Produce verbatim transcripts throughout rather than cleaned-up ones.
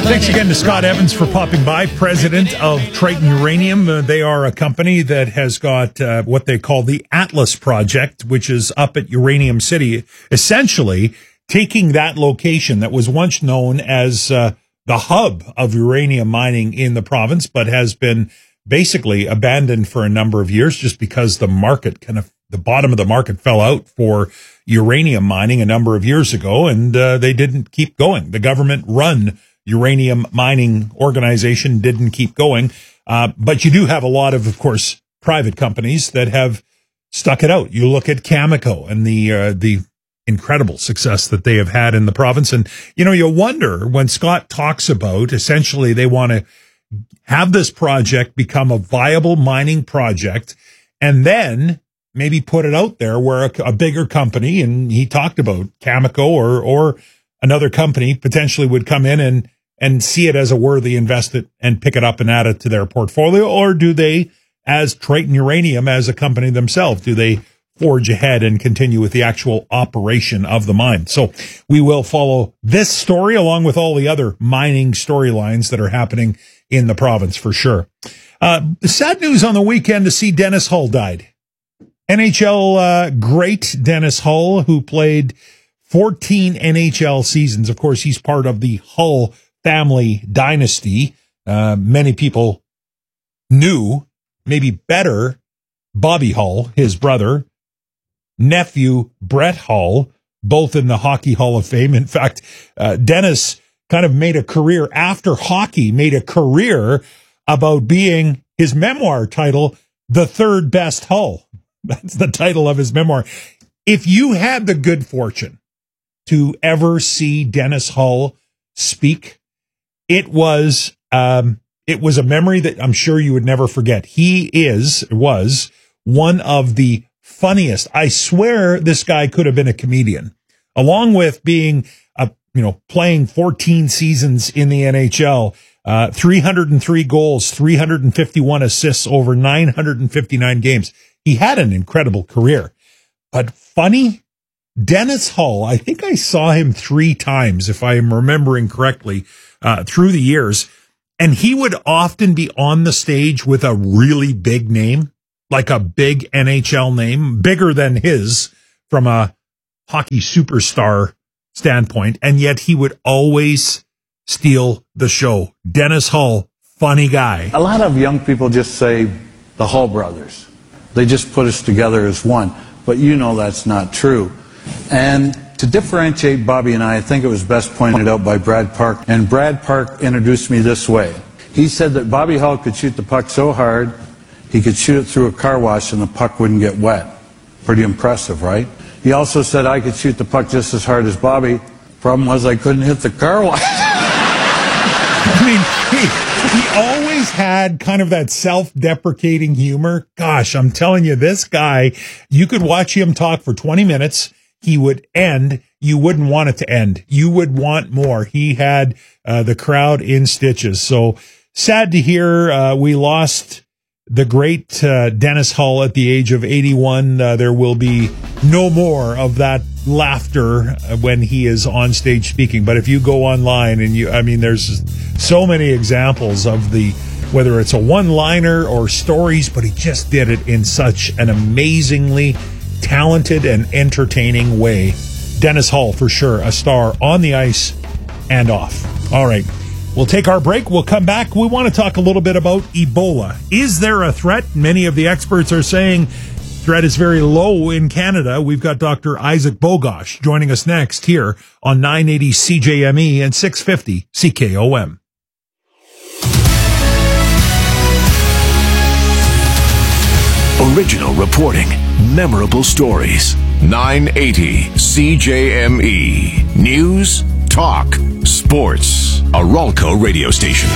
Thanks again to Scott Evans for popping by, president of Triton Uranium. Uh, they are a company that has got uh, what they call the Atlas Project, which is up at Uranium City, essentially taking that location that was once known as uh, the hub of uranium mining in the province, but has been basically abandoned for a number of years just because the market kind of, the bottom of the market fell out for uranium mining a number of years ago, and uh, they didn't keep going. The government-run uranium mining organization didn't keep going. Uh, but you do have a lot of, of course, private companies that have stuck it out. You look at Cameco and the, uh, the incredible success that they have had in the province. And, you know, you wonder when Scott talks about essentially they want to have this project become a viable mining project and then maybe put it out there where a, a bigger company, and he talked about Cameco or, or another company potentially would come in and, and see it as a worthy investment and pick it up and add it to their portfolio? Or do they, as Triton Uranium, as a company themselves, do they forge ahead and continue with the actual operation of the mine? So we will follow this story along with all the other mining storylines that are happening in the province for sure. Uh, sad news on the weekend to see Dennis Hull died. N H L uh, great Dennis Hull, who played fourteen N H L seasons. Of course, he's part of the Hull family dynasty. Uh, many people knew, maybe better, Bobby Hull, his brother, nephew Brett Hull, both in the Hockey Hall of Fame. In fact, uh, Dennis kind of made a career after hockey, made a career about being, his memoir title, The Third Best Hull. That's the title of his memoir. If you had the good fortune to ever see Dennis Hull speak, it was, um, it was a memory that I'm sure you would never forget. He is, was one of the funniest. I swear this guy could have been a comedian, along with being a, you know, playing fourteen seasons in the N H L, uh, three hundred three goals, three hundred fifty-one assists over nine hundred fifty-nine games. He had an incredible career, but funny. Dennis Hull, I think I saw him three times, if I am remembering correctly, uh, through the years. And he would often be on the stage with a really big name, like a big N H L name, bigger than his from a hockey superstar standpoint. And yet he would always steal the show. Dennis Hull, funny guy. A lot of young people just say the Hull brothers. They just put us together as one. But you know that's not true. And to differentiate Bobby and I, I think it was best pointed out by Brad Park. And Brad Park introduced me this way. He said that Bobby Hull could shoot the puck so hard, he could shoot it through a car wash and the puck wouldn't get wet. Pretty impressive, right? He also said I could shoot the puck just as hard as Bobby. Problem was I couldn't hit the car wash. I mean, he, he always had kind of that self-deprecating humor. Gosh, I'm telling you, this guy, you could watch him talk for twenty minutes. He would end. You wouldn't want it to end. You would want more. He had uh, the crowd in stitches. So sad to hear uh, we lost the great uh, Dennis Hull at the age of eighty-one. Uh, there will be no more of that laughter when he is on stage speaking. But if you go online and you, I mean, there's so many examples of the, whether it's a one-liner or stories, but he just did it in such an amazingly talented and entertaining way. Dennis Hull, for sure, a star on the ice and off. All right. We'll take our break. We'll come back. We want to talk a little bit about Ebola. Is there a threat? Many of the experts are saying threat is very low in Canada. We've got Doctor Isaac Bogosh joining us next here on nine eighty C J M E and six fifty C K O M. Original reporting, memorable stories. nine eighty C J M E. News, talk, sports. A Ralco radio station.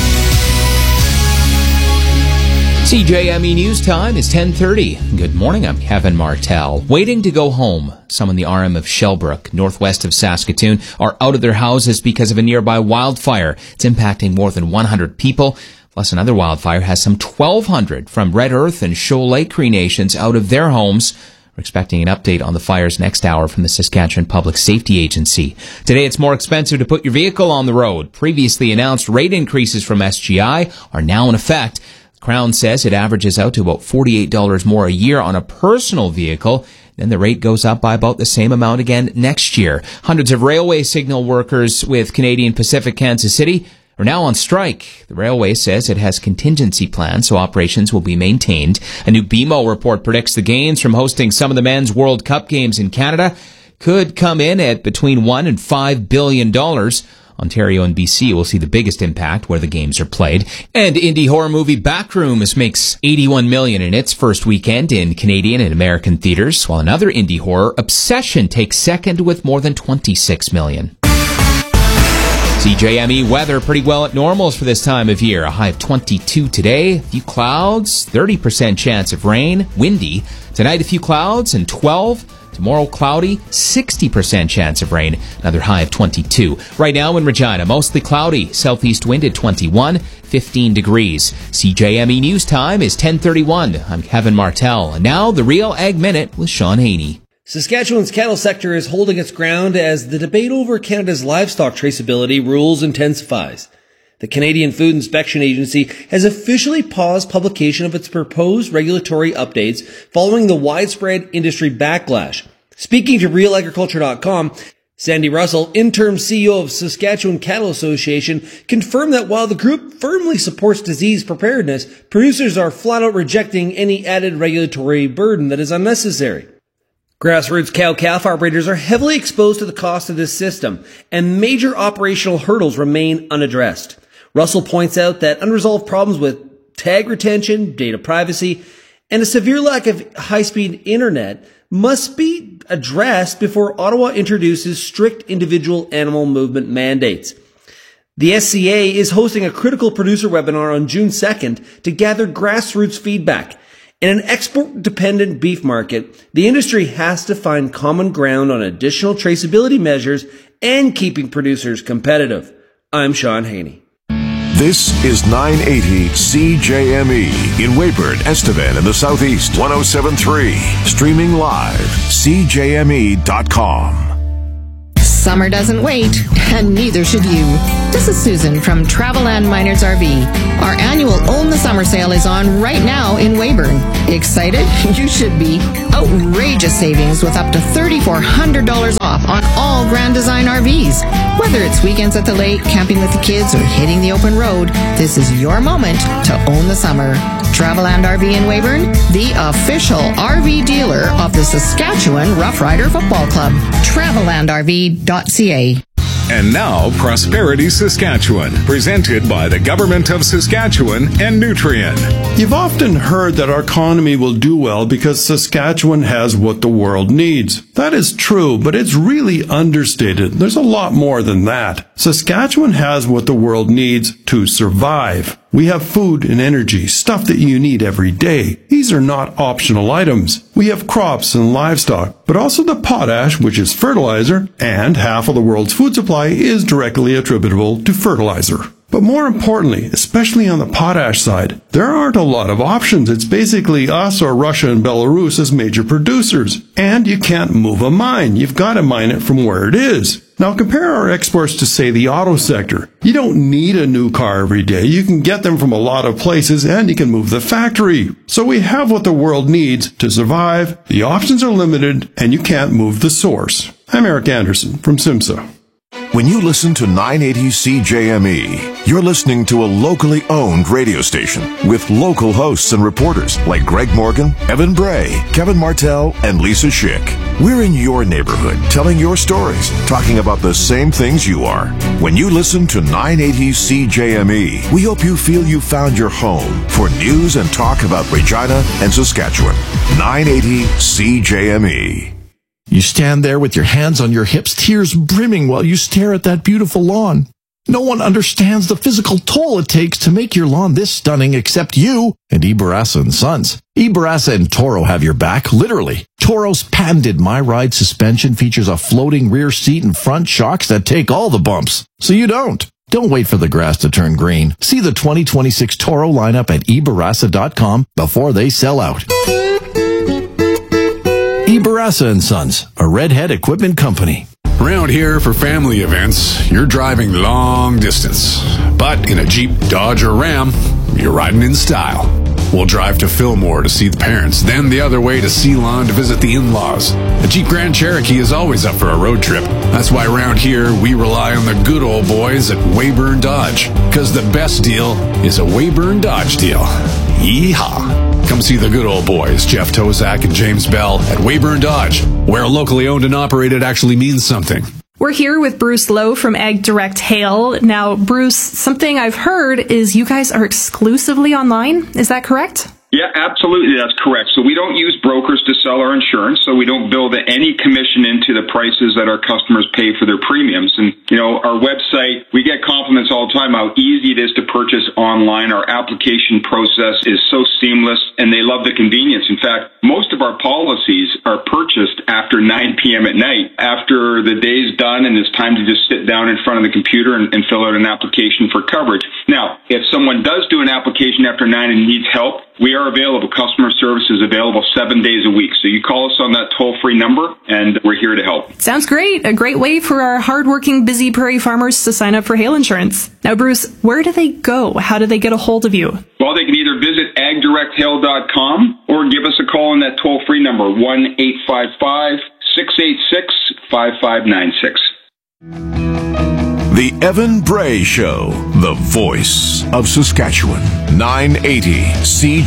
C J M E News time is ten thirty. Good morning, I'm Kevin Martell. Waiting to go home. Some in the R M of Shellbrook, northwest of Saskatoon, are out of their houses because of a nearby wildfire. It's impacting more than one hundred people. Plus, another wildfire has some twelve hundred from Red Earth and Shoal Lake Cree Nations out of their homes. We're expecting an update on the fires next hour from the Saskatchewan Public Safety Agency. Today, it's more expensive to put your vehicle on the road. Previously announced rate increases from S G I are now in effect. The Crown says it averages out to about forty-eight dollars more a year on a personal vehicle. Then the rate goes up by about the same amount again next year. Hundreds of railway signal workers with Canadian Pacific Kansas City are now on strike. The railway says it has contingency plans so operations will be maintained. A new B M O report predicts the gains from hosting some of the men's World Cup games in Canada could come in at between one and five billion dollars. Ontario and B C will see the biggest impact where the games are played. And indie horror movie Backrooms makes eighty-one million dollars in its first weekend in Canadian and American theaters, while another indie horror, Obsession, takes second with more than twenty-six million dollars. C J M E weather pretty well at normals for this time of year. A high of twenty-two today, a few clouds, thirty percent chance of rain, windy. Tonight a few clouds and twelve. Tomorrow cloudy, sixty percent chance of rain, another high of twenty-two. Right now in Regina, mostly cloudy, southeast wind at twenty-one, fifteen degrees. C J M E News Time is ten thirty-one. I'm Kevin Martell. And now the Real Ag Minute with Sean Haney. Saskatchewan's cattle sector is holding its ground as the debate over Canada's livestock traceability rules intensifies. The Canadian Food Inspection Agency has officially paused publication of its proposed regulatory updates following the widespread industry backlash. Speaking to Real Agriculture dot com, Sandy Russell, interim C E O of Saskatchewan Cattle Association, confirmed that while the group firmly supports disease preparedness, producers are flat out rejecting any added regulatory burden that is unnecessary. Grassroots cow-calf operators are heavily exposed to the cost of this system, and major operational hurdles remain unaddressed. Russell points out that unresolved problems with tag retention, data privacy, and a severe lack of high-speed internet must be addressed before Ottawa introduces strict individual animal movement mandates. The S C A is hosting a critical producer webinar on June second to gather grassroots feedback. In an export-dependent beef market, the industry has to find common ground on additional traceability measures and keeping producers competitive. I'm Sean Haney. This is nine eighty C J M E in Weyburn, Estevan in the Southeast, one oh seven point three. Streaming live, C J M E dot com. Summer doesn't wait, and neither should you. This is Susan from Traveland Miners R V. Our annual Own the Summer sale is on right now in Weyburn. Excited? You should be. Outrageous savings with up to three thousand four hundred dollars off on all Grand Design R Vs. Whether it's weekends at the lake, camping with the kids, or hitting the open road, this is your moment to own the summer. Traveland R V in Weyburn, the official R V dealer of the Saskatchewan Rough Rider Football Club. Traveland R V dot C A. And now, Prosperity Saskatchewan, presented by the Government of Saskatchewan and Nutrien. You've often heard that our economy will do well because Saskatchewan has what the world needs. That is true, but it's really understated. There's a lot more than that. Saskatchewan has what the world needs to survive. We have food and energy, stuff that you need every day. These are not optional items. We have crops and livestock, but also the potash, which is fertilizer, and half of the world's food supply is directly attributable to fertilizer. But more importantly, especially on the potash side, there aren't a lot of options. It's basically us or Russia and Belarus as major producers. And you can't move a mine. You've got to mine it from where it is. Now compare our exports to, say, the auto sector. You don't need a new car every day. You can get them from a lot of places and you can move the factory. So we have what the world needs to survive. The options are limited and you can't move the source. I'm Eric Anderson from SIMSA. When you listen to nine eighty C J M E, you're listening to a locally owned radio station with local hosts and reporters like Greg Morgan, Evan Bray, Kevin Martell, and Lisa Schick. We're in your neighborhood, telling your stories, talking about the same things you are. When you listen to nine eighty C J M E, we hope you feel you found your home for news and talk about Regina and Saskatchewan. nine eighty C J M E. You stand there with your hands on your hips, tears brimming while you stare at that beautiful lawn. No one understands the physical toll it takes to make your lawn this stunning except you and Ibarasa and Sons. Ibarasa and Toro have your back, literally. Toro's patented My Ride suspension features a floating rear seat and front shocks that take all the bumps, so you don't. Don't wait for the grass to turn green. See the twenty twenty-six Toro lineup at Ibarasa dot com before they sell out. Barassa and Sons, a Redhead equipment company. Around here for family events, you're driving long distance. But in a Jeep, Dodge, or Ram, you're riding in style. We'll drive to Fillmore to see the parents, then the other way to Ceylon to visit the in-laws. A Jeep Grand Cherokee is always up for a road trip. That's why around here, we rely on the good old boys at Weyburn Dodge. Because the best deal is a Weyburn Dodge deal. Yeehaw! Come see the good old boys, Jeff Tozak and James Bell, at Weyburn Dodge, where locally owned and operated actually means something. We're here with Bruce Lowe from Ag Direct Hail. Now, Bruce, something I've heard is you guys are exclusively online. Is that correct? Yeah, absolutely. That's correct. So we don't use brokers to sell our insurance, so we don't build any commission into the prices that our customers pay for their premiums. And, you know, our website, we get compliments all the time how easy it is to purchase online. Our application process is so seamless, and they love the convenience. In fact, most of our policies are purchased after nine p.m. at night, after the day's done and it's time to just sit down in front of the computer and, and fill out an application for coverage. Now, if someone does do an application after nine and needs help, we are available. Customer service is available seven days a week. So you call us on that toll-free number, and we're here to help. Sounds great. A great way for our hardworking, busy prairie farmers to sign up for hail insurance. Now, Bruce, where do they go? How do they get a hold of you? Well, they can either visit ag direct hail dot com or give us a call on that toll-free number, one eight five five, six eight six, five five nine six. The Evan Bray Show, the voice of Saskatchewan. nine eighty C